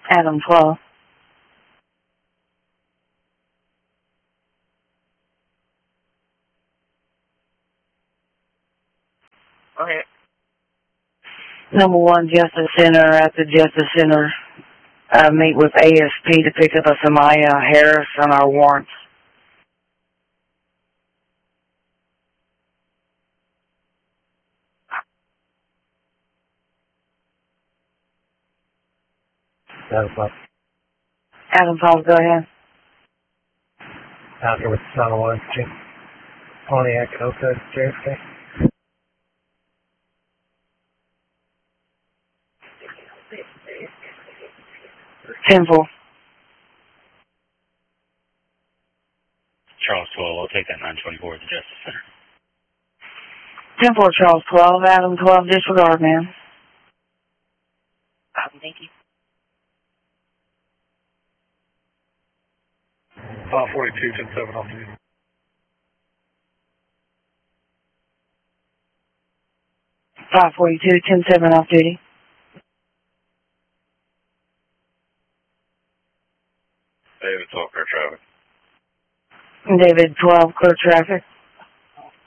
Adam 12. Okay. Number 1, Justice Center. At the Justice Center, meet with ASP to pick up a Samaya Harris on our warrants. Adam 12, go ahead. Out here with Son of One, Pontiac, Oka, JFK. 10-4. Charles 12, I'll take that 924 at the Justice Center. 10-4, Charles 12, Adam 12, disregard, man. Thank you. 542, 10-7 off duty. 542, 10-7 off duty. David 12, clear traffic. David 12, clear traffic.